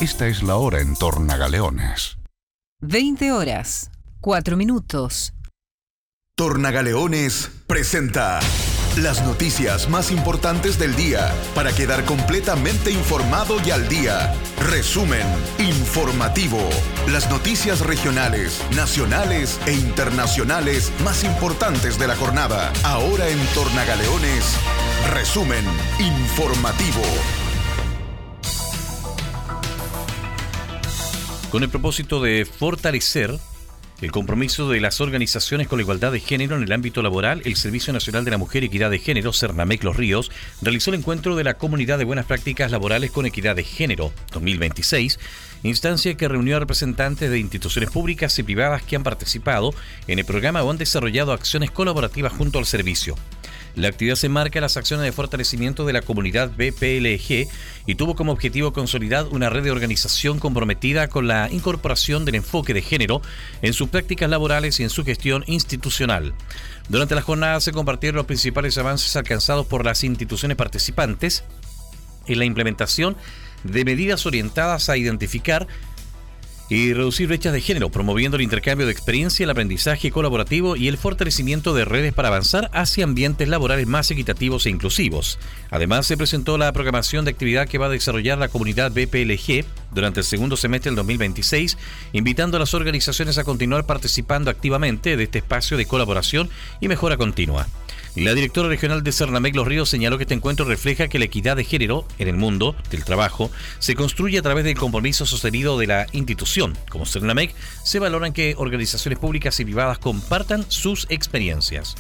Esta es la hora en Tornagaleones. 20 horas, 4 minutos. Tornagaleones presenta las noticias más importantes del día para quedar completamente informado y al día. Resumen informativo. Las noticias regionales, nacionales e internacionales más importantes de la jornada. Ahora en Tornagaleones, resumen informativo. Con el propósito de fortalecer el compromiso de las organizaciones con la igualdad de género en el ámbito laboral, el Servicio Nacional de la Mujer y Equidad de Género, Cernamec Los Ríos, realizó el encuentro de la Comunidad de Buenas Prácticas Laborales con Equidad de Género 2026, instancia que reunió a representantes de instituciones públicas y privadas que han participado en el programa o han desarrollado acciones colaborativas junto al servicio. La actividad se enmarca en las acciones de fortalecimiento de la comunidad BPLG y tuvo como objetivo consolidar una red de organización comprometida con la incorporación del enfoque de género en sus prácticas laborales y en su gestión institucional. Durante la jornada se compartieron los principales avances alcanzados por las instituciones participantes en la implementación de medidas orientadas a identificar y reducir brechas de género, promoviendo el intercambio de experiencia, el aprendizaje colaborativo y el fortalecimiento de redes para avanzar hacia ambientes laborales más equitativos e inclusivos. Además, se presentó la programación de actividad que va a desarrollar la comunidad BPLG durante el segundo semestre del 2026, invitando a las organizaciones a continuar participando activamente de este espacio de colaboración y mejora continua. La directora regional de Cernamec Los Ríos señaló que este encuentro refleja que la equidad de género en el mundo del trabajo se construye a través del compromiso sostenido de la institución. Como Cernamec, se valoran que organizaciones públicas y privadas compartan sus experiencias.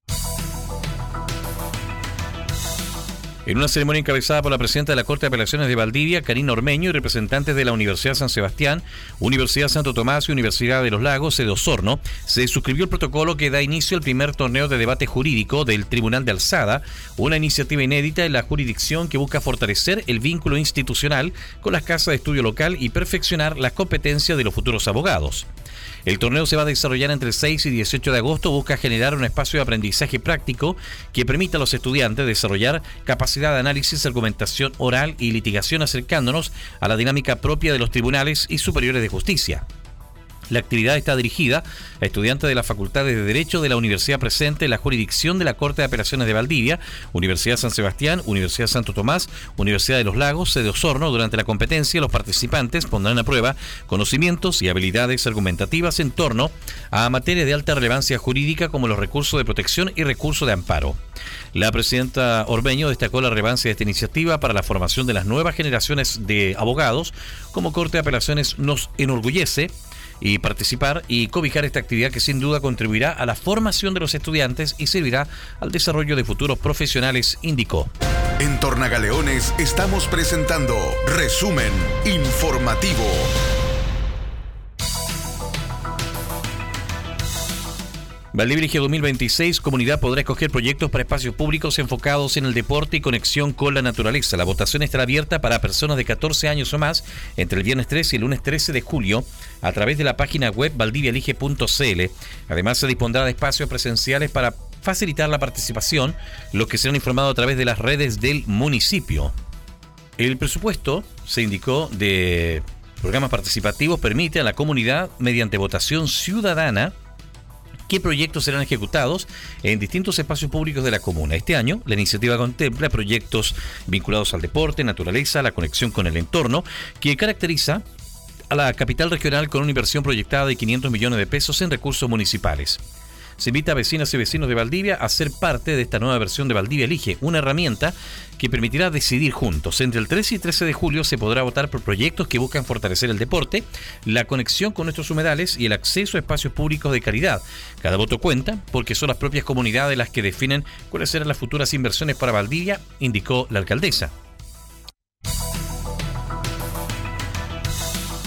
En una ceremonia encabezada por la presidenta de la Corte de Apelaciones de Valdivia, Karina Ormeño, y representantes de la Universidad San Sebastián, Universidad Santo Tomás y Universidad de los Lagos, sede Osorno, se suscribió el protocolo que da inicio al primer torneo de debate jurídico del Tribunal de Alzada, una iniciativa inédita en la jurisdicción que busca fortalecer el vínculo institucional con las casas de estudio local y perfeccionar las competencias de los futuros abogados. El torneo se va a desarrollar entre el 6 y 18 de agosto. Busca generar un espacio de aprendizaje práctico que permita a los estudiantes desarrollar capacidad de análisis, argumentación oral y litigación, acercándonos a la dinámica propia de los tribunales y superiores de justicia. La actividad está dirigida a estudiantes de las facultades de Derecho de la universidad presente en la jurisdicción de la Corte de Apelaciones de Valdivia, Universidad San Sebastián, Universidad Santo Tomás, Universidad de los Lagos, sede Osorno. Durante la competencia, los participantes pondrán a prueba conocimientos y habilidades argumentativas en torno a materias de alta relevancia jurídica como los recursos de protección y recursos de amparo. La presidenta Ormeño destacó la relevancia de esta iniciativa para la formación de las nuevas generaciones de abogados. Como Corte de Apelaciones nos enorgullece y participar y cobijar esta actividad que sin duda contribuirá a la formación de los estudiantes y servirá al desarrollo de futuros profesionales, indicó. En Tornagaleones estamos presentando Resumen Informativo. Valdivia 2026, comunidad podrá escoger proyectos para espacios públicos enfocados en el deporte y conexión con la naturaleza. La votación estará abierta para personas de 14 años o más entre el viernes 13 y el lunes 13 de julio a través de la página web valdiviaelige.cl. Además, se dispondrá de espacios presenciales para facilitar la participación, los que serán informados a través de las redes del municipio. El presupuesto, se indicó, de programas participativos permite a la comunidad, mediante votación ciudadana, qué proyectos serán ejecutados en distintos espacios públicos de la comuna. Este año, la iniciativa contempla proyectos vinculados al deporte, naturaleza, la conexión con el entorno, que caracteriza a la capital regional con una inversión proyectada de 500 millones de pesos en recursos municipales. Se invita a vecinas y vecinos de Valdivia a ser parte de esta nueva versión de Valdivia Elige, una herramienta que permitirá decidir juntos. Entre el 13 y 13 de julio se podrá votar por proyectos que buscan fortalecer el deporte, la conexión con nuestros humedales y el acceso a espacios públicos de calidad. Cada voto cuenta porque son las propias comunidades las que definen cuáles serán las futuras inversiones para Valdivia, indicó la alcaldesa.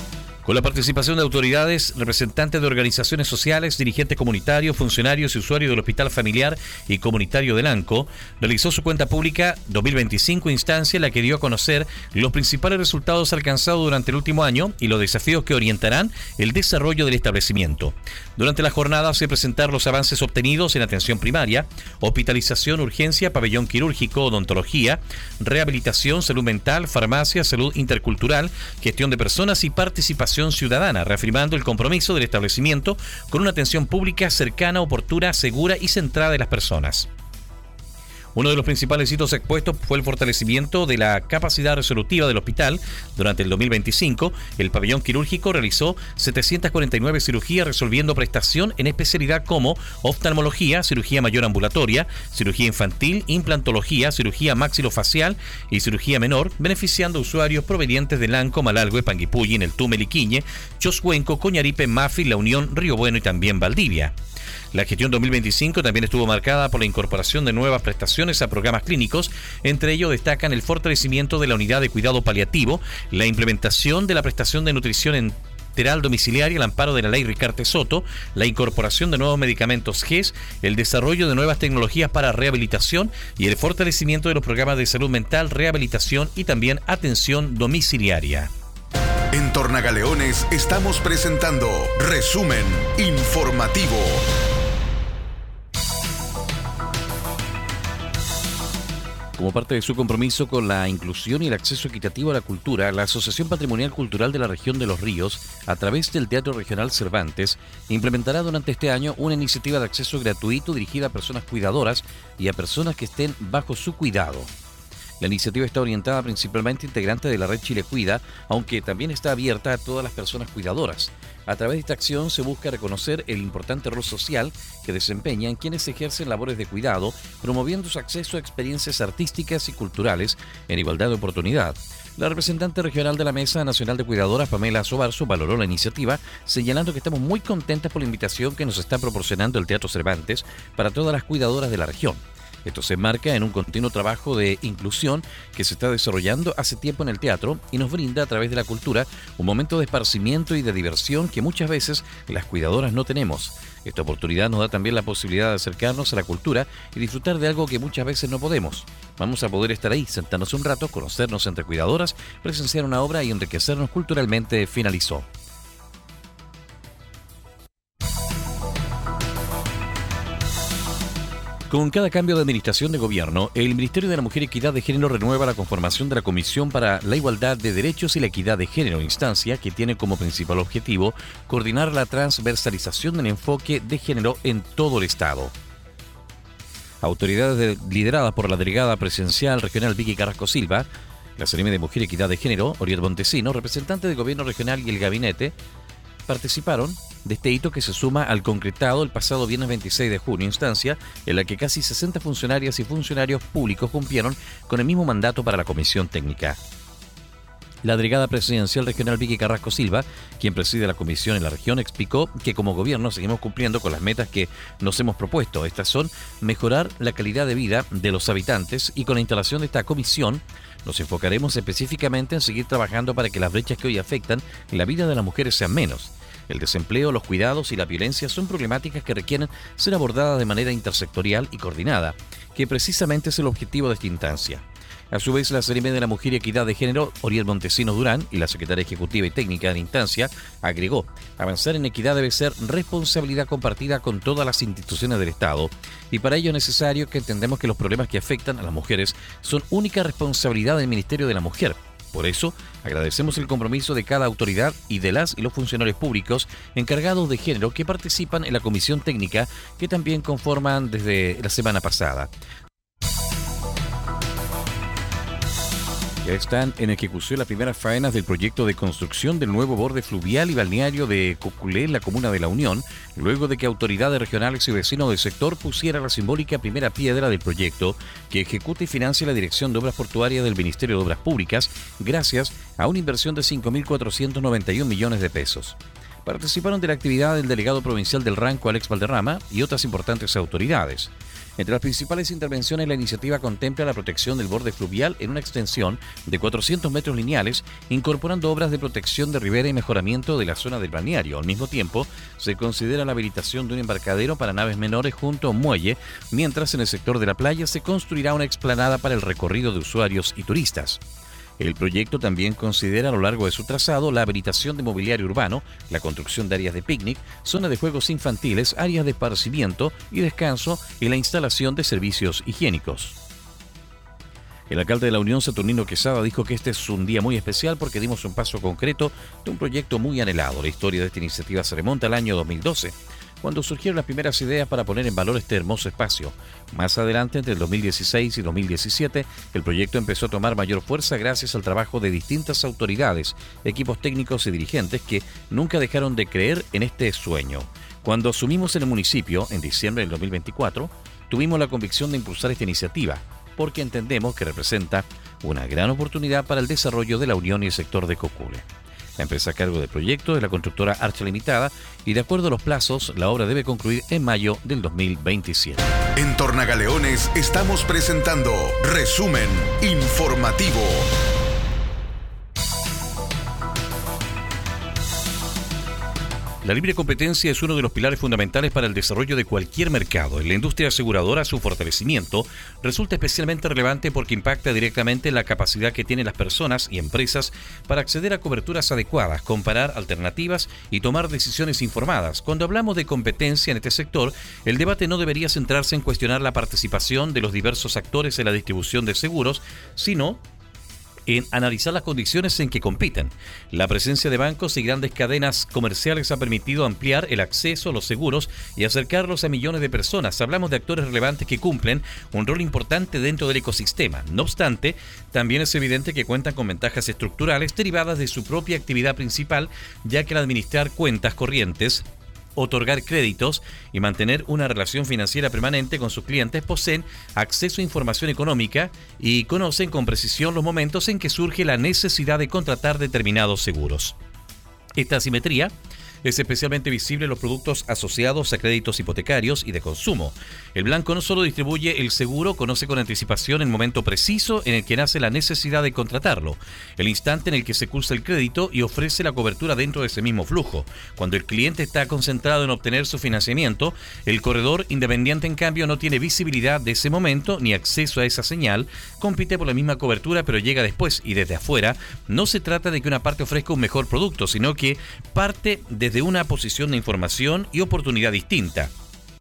Con la participación de autoridades, representantes de organizaciones sociales, dirigentes comunitarios, funcionarios y usuarios del Hospital Familiar y Comunitario del Anco, realizó su cuenta pública 2025, instancia en la que dio a conocer los principales resultados alcanzados durante el último año y los desafíos que orientarán el desarrollo del establecimiento. Durante la jornada se presentaron los avances obtenidos en atención primaria, hospitalización, urgencia, pabellón quirúrgico, odontología, rehabilitación, salud mental, farmacia, salud intercultural, gestión de personas y participación ciudadana, reafirmando el compromiso del establecimiento con una atención pública cercana, oportuna, segura y centrada en las personas. Uno de los principales hitos expuestos fue el fortalecimiento de la capacidad resolutiva del hospital. Durante el 2025, el pabellón quirúrgico realizó 749 cirugías, resolviendo prestación en especialidad como oftalmología, cirugía mayor ambulatoria, cirugía infantil, implantología, cirugía maxilofacial y cirugía menor, beneficiando a usuarios provenientes de Lanco, Malalgüe, Panguipulli, Neltume, Liquiñe, Choscuenco, Coñaripe, Mafi, La Unión, Río Bueno y también Valdivia. La gestión 2025 también estuvo marcada por la incorporación de nuevas prestaciones a programas clínicos. Entre ellos destacan el fortalecimiento de la unidad de cuidado paliativo, la implementación de la prestación de nutrición enteral domiciliaria al amparo de la ley Ricarte Soto, la incorporación de nuevos medicamentos GES, el desarrollo de nuevas tecnologías para rehabilitación y el fortalecimiento de los programas de salud mental, rehabilitación y también atención domiciliaria. En Tornagaleones estamos presentando Resumen Informativo. Como parte de su compromiso con la inclusión y el acceso equitativo a la cultura, la Asociación Patrimonial Cultural de la Región de los Ríos, a través del Teatro Regional Cervantes, implementará durante este año una iniciativa de acceso gratuito dirigida a personas cuidadoras y a personas que estén bajo su cuidado. La iniciativa está orientada principalmente a integrantes de la red Chile Cuida, aunque también está abierta a todas las personas cuidadoras. A través de esta acción se busca reconocer el importante rol social que desempeñan quienes ejercen labores de cuidado, promoviendo su acceso a experiencias artísticas y culturales en igualdad de oportunidad. La representante regional de la Mesa Nacional de Cuidadoras, Pamela Sobarzo, valoró la iniciativa, señalando que estamos muy contentas por la invitación que nos está proporcionando el Teatro Cervantes para todas las cuidadoras de la región. Esto se enmarca en un continuo trabajo de inclusión que se está desarrollando hace tiempo en el teatro y nos brinda a través de la cultura un momento de esparcimiento y de diversión que muchas veces las cuidadoras no tenemos. Esta oportunidad nos da también la posibilidad de acercarnos a la cultura y disfrutar de algo que muchas veces no podemos. Vamos a poder estar ahí, sentarnos un rato, conocernos entre cuidadoras, presenciar una obra y enriquecernos culturalmente, finalizó. Con cada cambio de administración de gobierno, el Ministerio de la Mujer y Equidad de Género renueva la conformación de la Comisión para la Igualdad de Derechos y la Equidad de Género, instancia que tiene como principal objetivo coordinar la transversalización del enfoque de género en todo el Estado. Autoridades lideradas por la delegada presidencial regional Vicky Carrasco Silva, la CNM de Mujer y Equidad de Género, Oriel Montesino, representante del Gobierno Regional y el Gabinete, participaron de este hito que se suma al concretado el pasado viernes 26 de junio, instancia en la que casi 60 funcionarias y funcionarios públicos cumplieron con el mismo mandato para la comisión técnica. La delegada presidencial regional Vicky Carrasco Silva, quien preside la comisión en la región, explicó que como gobierno seguimos cumpliendo con las metas que nos hemos propuesto. Estas son mejorar la calidad de vida de los habitantes y con la instalación de esta comisión nos enfocaremos específicamente en seguir trabajando para que las brechas que hoy afectan la vida de las mujeres sean menos. El desempleo, los cuidados y la violencia son problemáticas que requieren ser abordadas de manera intersectorial y coordinada, que precisamente es el objetivo de esta instancia. A su vez, la CNM de la Mujer y Equidad de Género, Oriel Montesino Durán, y la secretaria ejecutiva y técnica de la instancia, agregó: avanzar en equidad debe ser responsabilidad compartida con todas las instituciones del Estado, y para ello es necesario que entendamos que los problemas que afectan a las mujeres son única responsabilidad del Ministerio de la Mujer. Por eso, agradecemos el compromiso de cada autoridad y de las y los funcionarios públicos encargados de género que participan en la comisión técnica que también conforman desde la semana pasada. Ya están en ejecución las primeras faenas del proyecto de construcción del nuevo borde fluvial y balneario de Coculé en la comuna de La Unión, luego de que autoridades regionales y vecinos del sector pusieran la simbólica primera piedra del proyecto que ejecuta y financia la Dirección de Obras Portuarias del Ministerio de Obras Públicas, gracias a una inversión de 5.491 millones de pesos. Participaron de la actividad el delegado provincial del Ranco, Alex Valderrama, y otras importantes autoridades. Entre las principales intervenciones, la iniciativa contempla la protección del borde fluvial en una extensión de 400 metros lineales, incorporando obras de protección de ribera y mejoramiento de la zona del balneario. Al mismo tiempo, se considera la habilitación de un embarcadero para naves menores junto a un muelle, mientras en el sector de la playa se construirá una explanada para el recorrido de usuarios y turistas. El proyecto también considera a lo largo de su trazado la habilitación de mobiliario urbano, la construcción de áreas de picnic, zonas de juegos infantiles, áreas de esparcimiento y descanso y la instalación de servicios higiénicos. El alcalde de La Unión, Saturnino Quesada, dijo que este es un día muy especial porque dimos un paso concreto de un proyecto muy anhelado. La historia de esta iniciativa se remonta al año 2012. Cuando surgieron las primeras ideas para poner en valor este hermoso espacio. Más adelante, entre el 2016 y 2017, el proyecto empezó a tomar mayor fuerza gracias al trabajo de distintas autoridades, equipos técnicos y dirigentes que nunca dejaron de creer en este sueño. Cuando asumimos en el municipio, en diciembre del 2024, tuvimos la convicción de impulsar esta iniciativa, porque entendemos que representa una gran oportunidad para el desarrollo de La Unión y el sector de Cocule. La empresa a cargo del proyecto es la constructora Archa Limitada y de acuerdo a los plazos, la obra debe concluir en mayo del 2027. En Tornagaleones estamos presentando Resumen Informativo. La libre competencia es uno de los pilares fundamentales para el desarrollo de cualquier mercado. En la industria aseguradora, su fortalecimiento resulta especialmente relevante porque impacta directamente en la capacidad que tienen las personas y empresas para acceder a coberturas adecuadas, comparar alternativas y tomar decisiones informadas. Cuando hablamos de competencia en este sector, el debate no debería centrarse en cuestionar la participación de los diversos actores en la distribución de seguros, sino en analizar las condiciones en que compiten. La presencia de bancos y grandes cadenas comerciales ha permitido ampliar el acceso a los seguros y acercarlos a millones de personas. Hablamos de actores relevantes que cumplen un rol importante dentro del ecosistema. No obstante, también es evidente que cuentan con ventajas estructurales derivadas de su propia actividad principal, ya que al administrar cuentas corrientes, otorgar créditos y mantener una relación financiera permanente con sus clientes, poseen acceso a información económica y conocen con precisión los momentos en que surge la necesidad de contratar determinados seguros. Esta asimetría es especialmente visible en los productos asociados a créditos hipotecarios y de consumo. El Blanco no solo distribuye el seguro, conoce con anticipación el momento preciso en el que nace la necesidad de contratarlo, el instante en el que se cursa el crédito y ofrece la cobertura dentro de ese mismo flujo. Cuando el cliente está concentrado en obtener su financiamiento, el corredor independiente en cambio no tiene visibilidad de ese momento ni acceso a esa señal, compite por la misma cobertura pero llega después y desde afuera. No se trata de que una parte ofrezca un mejor producto, sino que parte desde una posición de información y oportunidad distinta.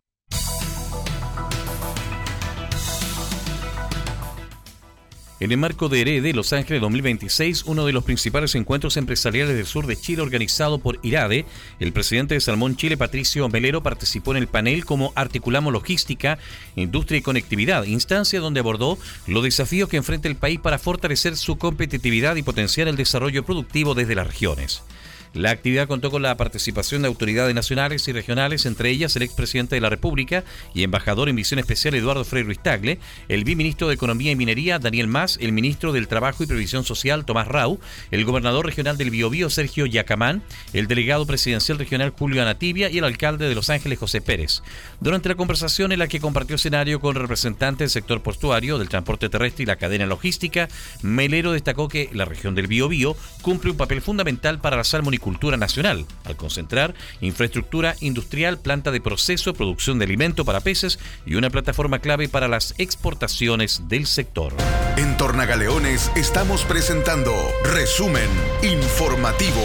En el marco de EREDE Los Ángeles 2026, uno de los principales encuentros empresariales del sur de Chile organizado por IRADE, el presidente de Salmón Chile, Patricio Melero, participó en el panel Cómo articulamos logística, industria y conectividad, instancia donde abordó los desafíos que enfrenta el país para fortalecer su competitividad y potenciar el desarrollo productivo desde las regiones. La actividad contó con la participación de autoridades nacionales y regionales, entre ellas el expresidente de la República y embajador en misión especial Eduardo Frei Ruiz Tagle, el viceministro de Economía y Minería Daniel Mas, el ministro del Trabajo y Previsión Social Tomás Rau, el gobernador regional del Biobío Sergio Yacamán, el delegado presidencial regional Julio Anativia y el alcalde de Los Ángeles José Pérez. Durante la conversación en la que compartió escenario con representantes del sector portuario, del transporte terrestre y la cadena logística, Melero destacó que la región del Biobío cumple un papel fundamental para la salmonicultura nacional, al concentrar infraestructura industrial, planta de proceso, producción de alimento para peces y una plataforma clave para las exportaciones del sector. En Tornagaleones estamos presentando Resumen Informativo.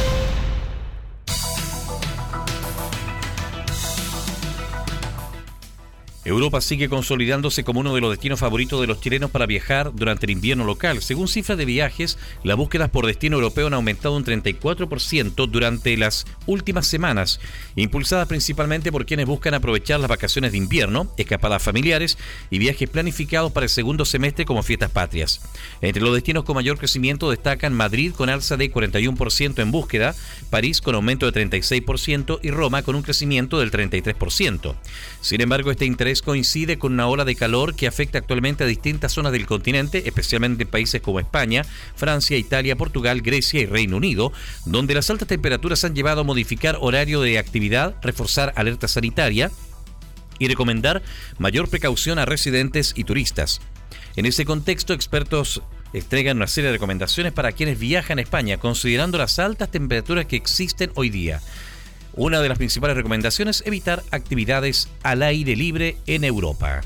Europa sigue consolidándose como uno de los destinos favoritos de los chilenos para viajar durante el invierno local. Según cifras de viajes, las búsquedas por destino europeo han aumentado un 34% durante las últimas semanas, impulsadas principalmente por quienes buscan aprovechar las vacaciones de invierno, escapadas familiares y viajes planificados para el segundo semestre como fiestas patrias. Entre los destinos con mayor crecimiento destacan Madrid con alza de 41% en búsqueda, París con aumento de 36% y Roma con un crecimiento del 33%. Sin embargo, este interés coincide con una ola de calor que afecta actualmente a distintas zonas del continente, especialmente en países como España, Francia, Italia, Portugal, Grecia y Reino Unido, donde las altas temperaturas han llevado a modificar horario de actividad, reforzar alerta sanitaria y recomendar mayor precaución a residentes y turistas. En ese contexto, expertos entregan una serie de recomendaciones para quienes viajan a España, considerando las altas temperaturas que existen hoy día. Una de las principales recomendaciones es evitar actividades al aire libre en Europa.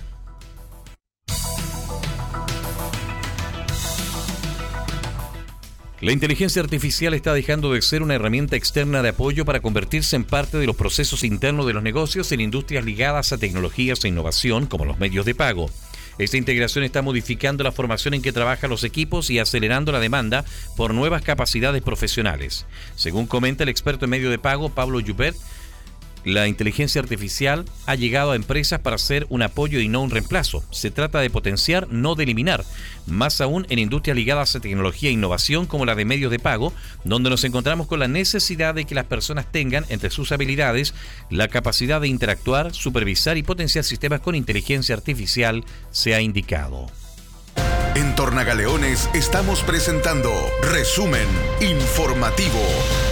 La inteligencia artificial está dejando de ser una herramienta externa de apoyo para convertirse en parte de los procesos internos de los negocios en industrias ligadas a tecnologías e innovación como los medios de pago. Esta integración está modificando la formación en que trabajan los equipos y acelerando la demanda por nuevas capacidades profesionales. Según comenta el experto en medio de pago Pablo Joubert, la inteligencia artificial ha llegado a empresas para ser un apoyo y no un reemplazo. Se trata de potenciar, no de eliminar. Más aún en industrias ligadas a tecnología e innovación como la de medios de pago, donde nos encontramos con la necesidad de que las personas tengan, entre sus habilidades, la capacidad de interactuar, supervisar y potenciar sistemas con inteligencia artificial, se ha indicado. En Tornagaleones estamos presentando Resumen Informativo.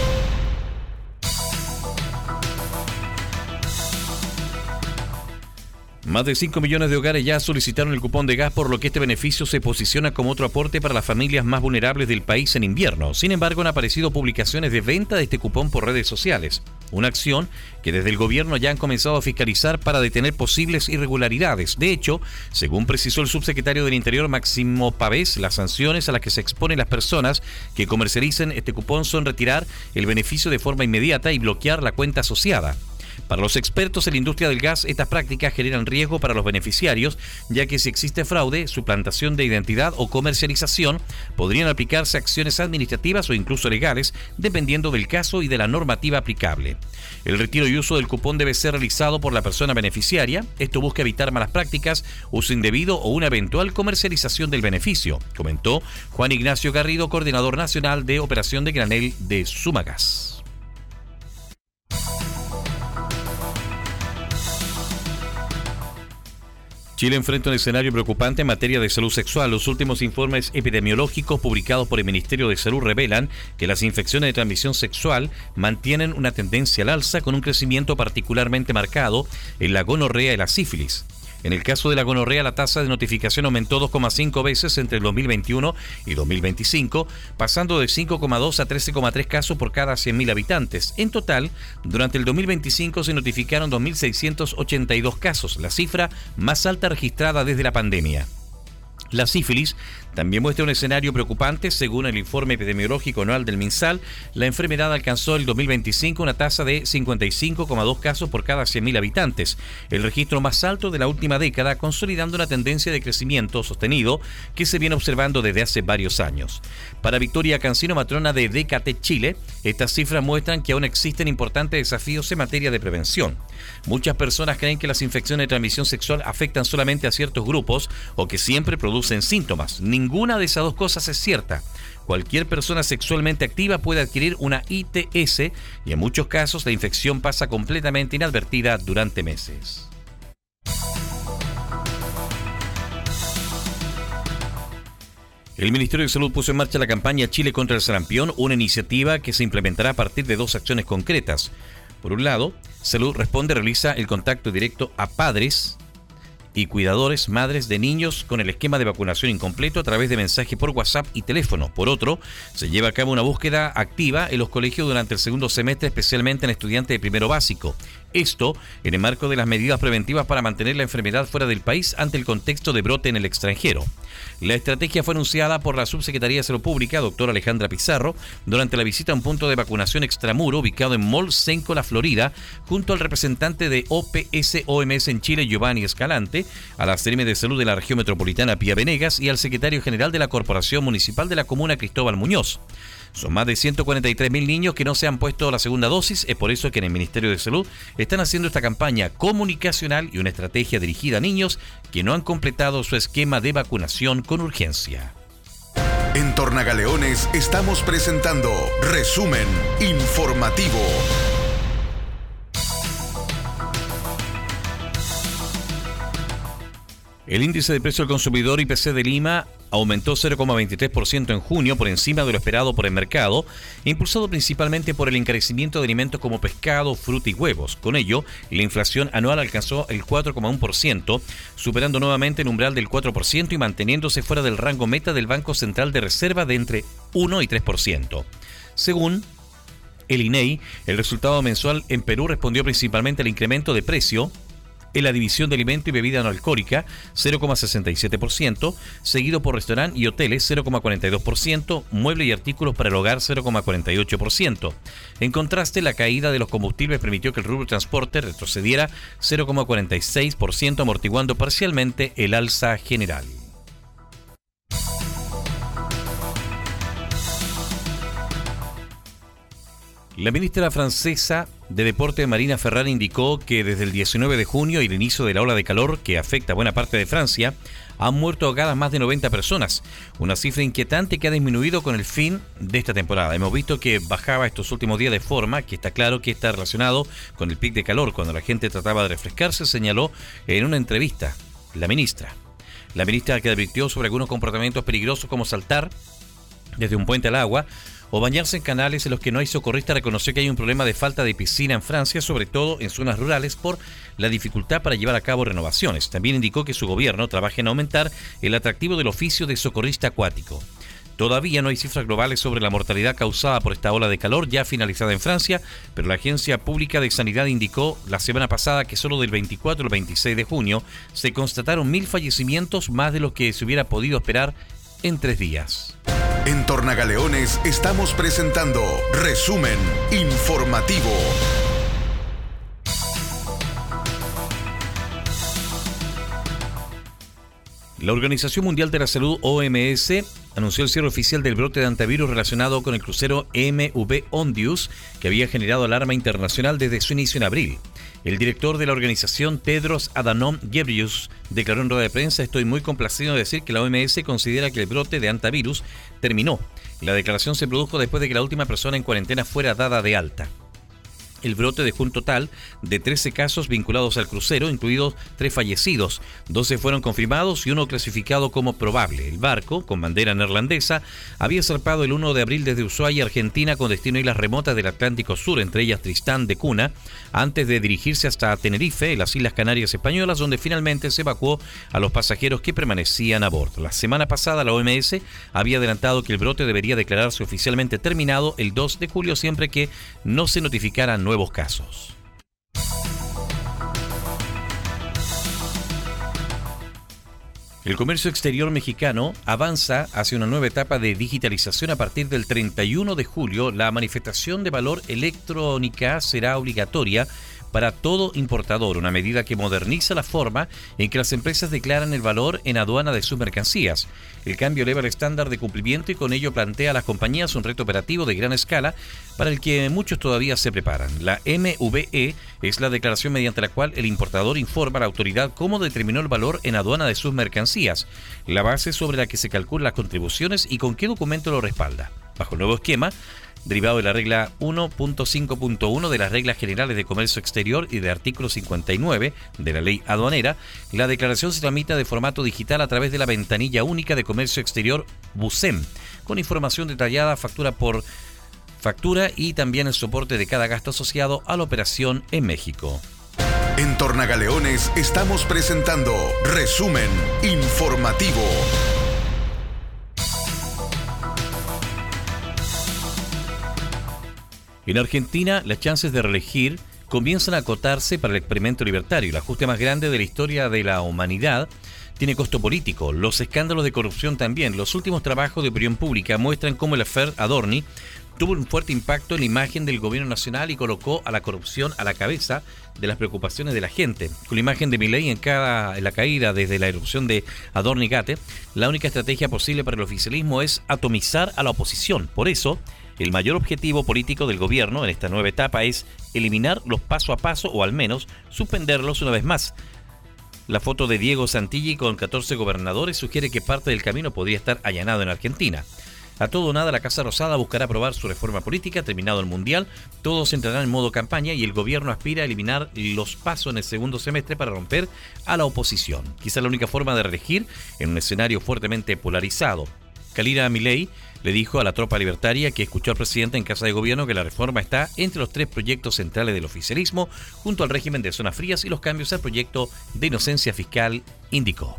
Más de 5 millones de hogares ya solicitaron el cupón de gas, por lo que este beneficio se posiciona como otro aporte para las familias más vulnerables del país en invierno. Sin embargo, han aparecido publicaciones de venta de este cupón por redes sociales. Una acción que desde el gobierno ya han comenzado a fiscalizar para detener posibles irregularidades. De hecho, según precisó el subsecretario del Interior Máximo Pavés, las sanciones a las que se exponen las personas que comercialicen este cupón son retirar el beneficio de forma inmediata y bloquear la cuenta asociada. Para los expertos en la industria del gas, estas prácticas generan riesgo para los beneficiarios, ya que si existe fraude, suplantación de identidad o comercialización, podrían aplicarse acciones administrativas o incluso legales, dependiendo del caso y de la normativa aplicable. El retiro y uso del cupón debe ser realizado por la persona beneficiaria. Esto busca evitar malas prácticas, uso indebido o una eventual comercialización del beneficio, comentó Juan Ignacio Garrido, coordinador nacional de operación de granel de Sumagas. Chile enfrenta un escenario preocupante en materia de salud sexual. Los últimos informes epidemiológicos publicados por el Ministerio de Salud revelan que las infecciones de transmisión sexual mantienen una tendencia al alza, con un crecimiento particularmente marcado en la gonorrea y la sífilis. En el caso de la gonorrea, la tasa de notificación aumentó 2,5 veces entre el 2021 y 2025, pasando de 5,2 a 13,3 casos por cada 100.000 habitantes. En total, durante el 2025 se notificaron 2.682 casos, la cifra más alta registrada desde la pandemia. La sífilis también muestra un escenario preocupante. Según el informe epidemiológico anual del MinSal, la enfermedad alcanzó el 2025 una tasa de 55,2 casos por cada 100.000 habitantes, el registro más alto de la última década, consolidando una tendencia de crecimiento sostenido que se viene observando desde hace varios años. Para Victoria Cancino, matrona de DKT Chile, estas cifras muestran que aún existen importantes desafíos en materia de prevención. Muchas personas creen que las infecciones de transmisión sexual afectan solamente a ciertos grupos o que siempre producen síntomas. Ninguna de esas dos cosas es cierta. Cualquier persona sexualmente activa puede adquirir una ITS y en muchos casos la infección pasa completamente inadvertida durante meses. El Ministerio de Salud puso en marcha la campaña Chile contra el sarampión, una iniciativa que se implementará a partir de dos acciones concretas. Por un lado, Salud Responde realiza el contacto directo a padres y cuidadores, madres de niños con el esquema de vacunación incompleto a través de mensaje por WhatsApp y teléfono. Por otro, se lleva a cabo una búsqueda activa en los colegios durante el segundo semestre, especialmente en estudiantes de primero básico. Esto en el marco de las medidas preventivas para mantener la enfermedad fuera del país ante el contexto de brote en el extranjero. La estrategia fue anunciada por la Subsecretaría de Salud Pública, doctora Alejandra Pizarro, durante la visita a un punto de vacunación extramuro ubicado en Mall Senco, La Florida, junto al representante de OPS-OMS en Chile, Giovanni Escalante, a la CRM de Salud de la Región Metropolitana, Pía Venegas, y al secretario general de la Corporación Municipal de la Comuna, Cristóbal Muñoz. Son más de 143.000 niños que no se han puesto la segunda dosis. Es por eso que en el Ministerio de Salud están haciendo esta campaña comunicacional y una estrategia dirigida a niños que no han completado su esquema de vacunación con urgencia. En Tornagaleones estamos presentando Resumen Informativo. El índice de precio del consumidor IPC de Lima aumentó 0,23% en junio, por encima de lo esperado por el mercado, impulsado principalmente por el encarecimiento de alimentos como pescado, fruta y huevos. Con ello, la inflación anual alcanzó el 4,1%, superando nuevamente el umbral del 4% y manteniéndose fuera del rango meta del Banco Central de Reserva de entre 1 y 3%. Según el INEI, el resultado mensual en Perú respondió principalmente al incremento de precio en la división de alimento y bebida no alcohólica, 0,67%, seguido por restaurante y hoteles, 0,42%, mueble y artículos para el hogar, 0,48%. En contraste, la caída de los combustibles permitió que el rubro transporte retrocediera 0,46%, amortiguando parcialmente el alza general. La ministra francesa de Deporte, Marina Ferrari, indicó que desde el 19 de junio y el inicio de la ola de calor que afecta a buena parte de Francia, han muerto ahogadas más de 90 personas, una cifra inquietante que ha disminuido con el fin de esta temporada. Hemos visto que bajaba estos últimos días de forma que está claro que está relacionado con el pic de calor, cuando la gente trataba de refrescarse, señaló en una entrevista la ministra. La ministra, que advirtió sobre algunos comportamientos peligrosos como saltar desde un puente al agua o bañarse en canales en los que no hay socorrista, reconoció que hay un problema de falta de piscina en Francia, sobre todo en zonas rurales, por la dificultad para llevar a cabo renovaciones. También indicó que su gobierno trabaja en aumentar el atractivo del oficio de socorrista acuático. Todavía no hay cifras globales sobre la mortalidad causada por esta ola de calor ya finalizada en Francia, pero la Agencia Pública de Sanidad indicó la semana pasada que solo del 24 al 26 de junio se constataron 1.000 fallecimientos, más de los que se hubiera podido esperar en 3 días. En Tornagaleones estamos presentando Resumen Informativo. La Organización Mundial de la Salud, OMS, anunció el cierre oficial del brote de hantavirus relacionado con el crucero MV Ondius, que había generado alarma internacional desde su inicio en abril. El director de la organización, Tedros Adhanom Ghebreyesus, declaró en rueda de prensa: "Estoy muy complacido de decir que la OMS considera que el brote de hantavirus terminó". La declaración se produjo después de que la última persona en cuarentena fuera dada de alta. El brote dejó un total de 13 casos vinculados al crucero, incluidos 3 fallecidos. 12 fueron confirmados y uno clasificado como probable. El barco, con bandera neerlandesa, había zarpado el 1 de abril desde Ushuaia, Argentina, con destino a islas remotas del Atlántico Sur, entre ellas Tristán de Cunha, antes de dirigirse hasta Tenerife, en las Islas Canarias Españolas, donde finalmente se evacuó a los pasajeros que permanecían a bordo. La semana pasada, la OMS había adelantado que el brote debería declararse oficialmente terminado el 2 de julio, siempre que no se notificaran nuevos casos. El comercio exterior mexicano avanza hacia una nueva etapa de digitalización. A partir del 31 de julio, la manifestación de valor electrónica será obligatoria para todo importador, una medida que moderniza la forma en que las empresas declaran el valor en aduana de sus mercancías. El cambio eleva el estándar de cumplimiento y con ello plantea a las compañías un reto operativo de gran escala para el que muchos todavía se preparan. La MVE es la declaración mediante la cual el importador informa a la autoridad cómo determinó el valor en aduana de sus mercancías, la base sobre la que se calculan las contribuciones y con qué documento lo respalda. Bajo el nuevo esquema, derivado de la regla 1.5.1 de las reglas generales de comercio exterior y de artículo 59 de la ley aduanera, la declaración se tramita de formato digital a través de la ventanilla única de comercio exterior BUSEM, con información detallada factura por factura y también el soporte de cada gasto asociado a la operación en México. En Tornagaleones estamos presentando Resumen Informativo. En Argentina, las chances de reelegir comienzan a acotarse para el experimento libertario. El ajuste más grande de la historia de la humanidad tiene costo político. Los escándalos de corrupción también. Los últimos trabajos de opinión pública muestran cómo el affair Adorni tuvo un fuerte impacto en la imagen del gobierno nacional y colocó a la corrupción a la cabeza de las preocupaciones de la gente. Con la imagen de Milei en la caída desde la erupción de Adorni-Gate, la única estrategia posible para el oficialismo es atomizar a la oposición. Por eso, el mayor objetivo político del gobierno en esta nueva etapa es eliminar los paso a paso o al menos suspenderlos una vez más. La foto de Diego Santilli con 14 gobernadores sugiere que parte del camino podría estar allanado en Argentina. A todo o nada, la Casa Rosada buscará aprobar su reforma política. Terminado el Mundial, todos entrarán en modo campaña y el gobierno aspira a eliminar los pasos en el segundo semestre para romper a la oposición. Quizá la única forma de reelegir en un escenario fuertemente polarizado. Kalira Milei le dijo a la tropa libertaria que escuchó al presidente en Casa de Gobierno que la reforma está entre los 3 proyectos centrales del oficialismo, junto al régimen de zonas frías y los cambios al proyecto de inocencia fiscal, indicó.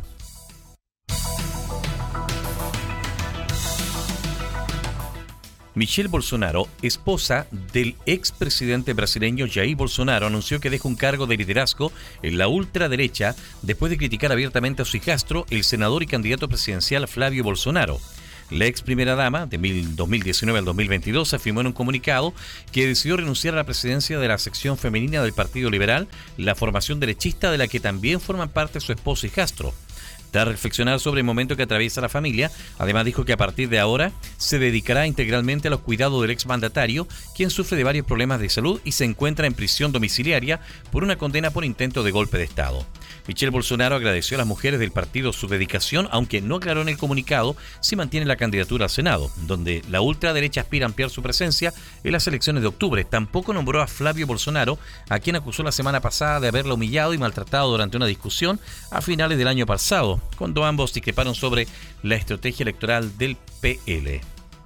Michelle Bolsonaro, esposa del expresidente brasileño Jair Bolsonaro, anunció que deja un cargo de liderazgo en la ultraderecha después de criticar abiertamente a su hijastro, el senador y candidato presidencial Flavio Bolsonaro. La ex primera dama, de 2019 al 2022, afirmó en un comunicado que decidió renunciar a la presidencia de la sección femenina del Partido Liberal, la formación derechista de la que también forman parte su esposo y hijastro. Tras reflexionar sobre el momento que atraviesa la familia, además dijo que a partir de ahora se dedicará integralmente a los cuidados del exmandatario, quien sufre de varios problemas de salud y se encuentra en prisión domiciliaria por una condena por intento de golpe de Estado. Michelle Bolsonaro agradeció a las mujeres del partido su dedicación, aunque no aclaró en el comunicado si mantiene la candidatura al Senado, donde la ultraderecha aspira a ampliar su presencia en las elecciones de octubre. Tampoco nombró a Flavio Bolsonaro, a quien acusó la semana pasada de haberla humillado y maltratado durante una discusión a finales del año pasado, cuando ambos discreparon sobre la estrategia electoral del PL.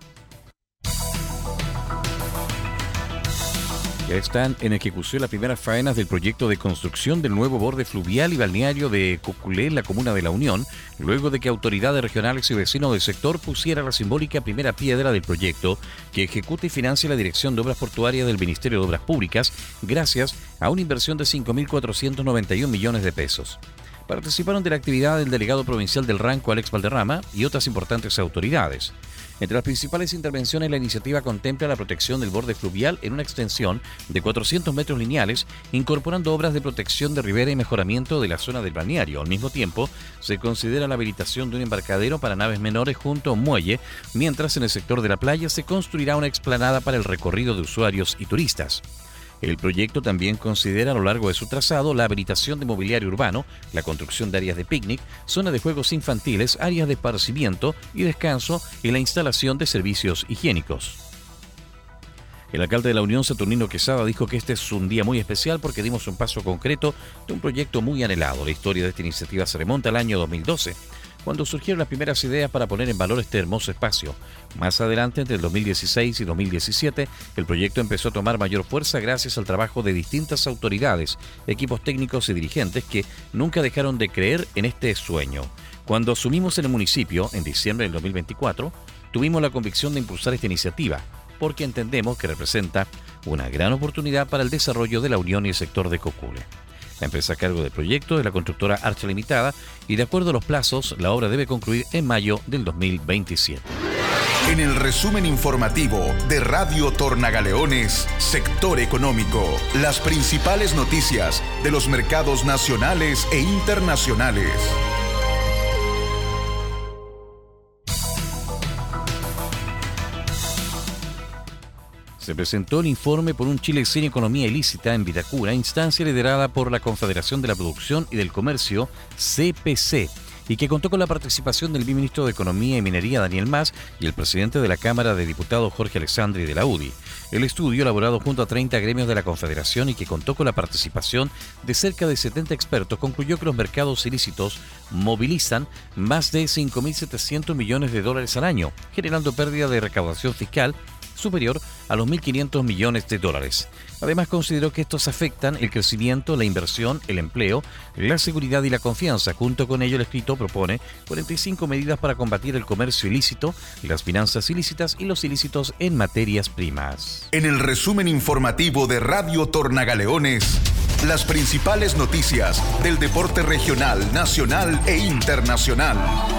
Ya están en ejecución las primeras faenas del proyecto de construcción del nuevo borde fluvial y balneario de Coculé, en la comuna de La Unión, luego de que autoridades regionales y vecinos del sector pusieran la simbólica primera piedra del proyecto que ejecuta y financia la Dirección de Obras Portuarias del Ministerio de Obras Públicas, gracias a una inversión de 5.491 millones de pesos. Participaron de la actividad el delegado provincial del Ranco, Alex Valderrama, y otras importantes autoridades. Entre las principales intervenciones, la iniciativa contempla la protección del borde fluvial en una extensión de 400 metros lineales, incorporando obras de protección de ribera y mejoramiento de la zona del balneario. Al mismo tiempo, se considera la habilitación de un embarcadero para naves menores junto a un muelle, mientras en el sector de la playa se construirá una explanada para el recorrido de usuarios y turistas. El proyecto también considera a lo largo de su trazado la habilitación de mobiliario urbano, la construcción de áreas de picnic, zonas de juegos infantiles, áreas de esparcimiento y descanso y la instalación de servicios higiénicos. El alcalde de La Unión, Saturnino Quesada, dijo que este es un día muy especial porque dimos un paso concreto de un proyecto muy anhelado. La historia de esta iniciativa se remonta al año 2012. Cuando surgieron las primeras ideas para poner en valor este hermoso espacio. Más adelante, entre el 2016 y 2017, el proyecto empezó a tomar mayor fuerza gracias al trabajo de distintas autoridades, equipos técnicos y dirigentes que nunca dejaron de creer en este sueño. Cuando asumimos en el municipio, en diciembre del 2024, tuvimos la convicción de impulsar esta iniciativa, porque entendemos que representa una gran oportunidad para el desarrollo de La Unión y el sector de Coculé. La empresa a cargo del proyecto es la constructora Archa Limitada y de acuerdo a los plazos, la obra debe concluir en mayo del 2027. En el resumen informativo de Radio Tornagaleones, Sector Económico, las principales noticias de los mercados nacionales e internacionales. Se presentó el informe por un Chile sin economía ilícita en Vitacura, instancia liderada por la Confederación de la Producción y del Comercio, CPC, y que contó con la participación del ministro de Economía y Minería, Daniel Mas, y el presidente de la Cámara de Diputados, Jorge Alessandri, de la UDI. El estudio, elaborado junto a 30 gremios de la Confederación y que contó con la participación de cerca de 70 expertos, concluyó que los mercados ilícitos movilizan más de 5.700 millones de dólares al año, generando pérdida de recaudación fiscal superior a los 1.500 millones de dólares. Además, consideró que estos afectan el crecimiento, la inversión, el empleo, la seguridad y la confianza. Junto con ello, el escrito propone 45 medidas para combatir el comercio ilícito, las finanzas ilícitas y los ilícitos en materias primas. En el resumen informativo de Radio Tornagaleones, las principales noticias del deporte regional, nacional e internacional.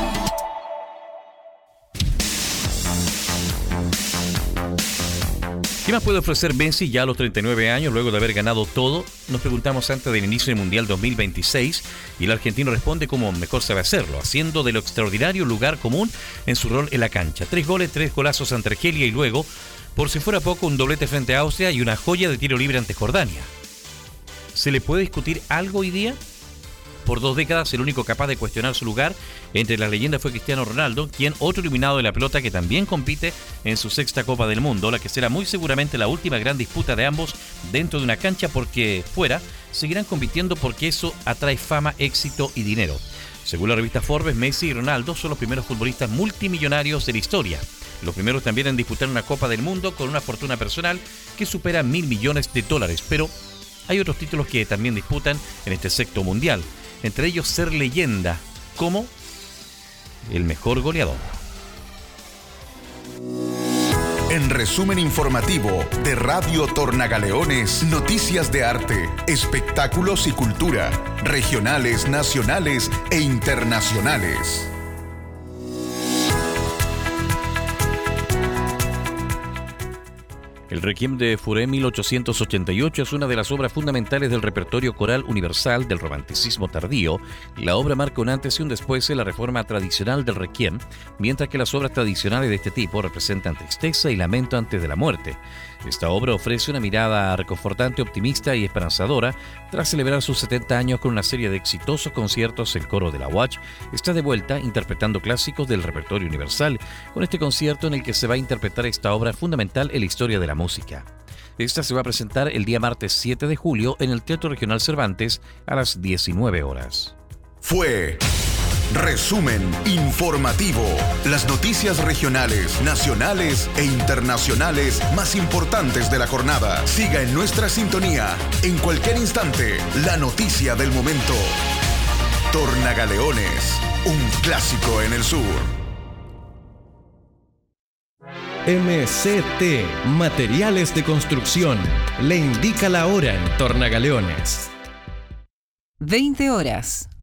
¿Qué más puede ofrecer Messi ya a los 39 años luego de haber ganado todo? Nos preguntamos antes del inicio del Mundial 2026 y el argentino responde como mejor sabe hacerlo, haciendo de lo extraordinario lugar común en su rol en la cancha. 3 goles, 3 golazos ante Argelia y luego, por si fuera poco, un doblete frente a Austria y una joya de tiro libre ante Jordania. ¿Se le puede discutir algo hoy día? Por 2 décadas, el único capaz de cuestionar su lugar entre las leyendas fue Cristiano Ronaldo, quien otro iluminado de la pelota que también compite en su 6ª Copa del Mundo, la que será muy seguramente la última gran disputa de ambos dentro de una cancha, porque fuera seguirán compitiendo porque eso atrae fama, éxito y dinero. Según la revista Forbes, Messi y Ronaldo son los primeros futbolistas multimillonarios de la historia. Los primeros también en disputar una Copa del Mundo con una fortuna personal que supera $1.000 millones. Pero hay otros títulos que también disputan en este sexto mundial. Entre ellos ser leyenda, como el mejor goleador. En resumen informativo de Radio Tornagaleones, noticias de arte, espectáculos y cultura, regionales, nacionales e internacionales. El Requiem de Fauré 1888 es una de las obras fundamentales del repertorio coral universal del romanticismo tardío. La obra marca un antes y un después en la reforma tradicional del Requiem, mientras que las obras tradicionales de este tipo representan tristeza y lamento antes de la muerte. Esta obra ofrece una mirada reconfortante, optimista y esperanzadora. Tras celebrar sus 70 años con una serie de exitosos conciertos, el coro de la UACH está de vuelta interpretando clásicos del repertorio universal, con este concierto en el que se va a interpretar esta obra fundamental en la historia de la música. Esta se va a presentar el día martes 7 de julio en el Teatro Regional Cervantes a las 19 horas. Fue Resumen Informativo. Las noticias regionales, nacionales e internacionales más importantes de la jornada. Siga en nuestra sintonía. En cualquier instante, la noticia del momento. Tornagaleones, un clásico en el sur. MCT, Materiales de Construcción, le indica la hora en Tornagaleones. 20 horas.